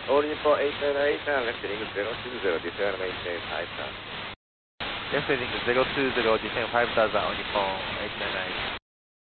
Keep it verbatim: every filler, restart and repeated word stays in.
All Nippon eight nine eight, left heading zero two zero, descend maintain five thousand. Left heading zero two zero, descend five thousand on Nippon eight nine nine.